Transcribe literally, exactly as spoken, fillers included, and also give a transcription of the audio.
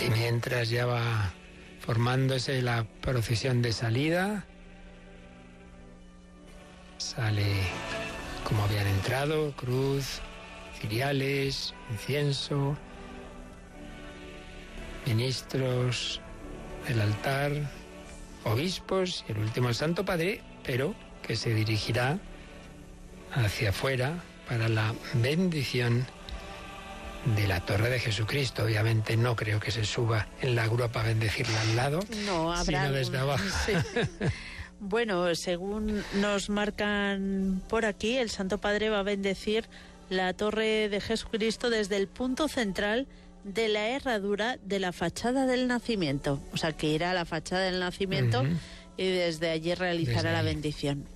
Y mientras ya va formándose la procesión de salida, sale como habían entrado: cruz, ciriales, incienso, ministros del altar, obispos y el último el Santo Padre, pero que se dirigirá hacia afuera para la bendición de la Torre de Jesucristo. Obviamente no creo que se suba en la grúa para bendecirla al lado, no, habrá sino desde algún... abajo. Sí. Bueno, según nos marcan por aquí, el Santo Padre va a bendecir la Torre de Jesucristo desde el punto central de la herradura de la fachada del nacimiento. O sea, que irá a la fachada del nacimiento uh-huh. y desde allí realizará desde la bendición.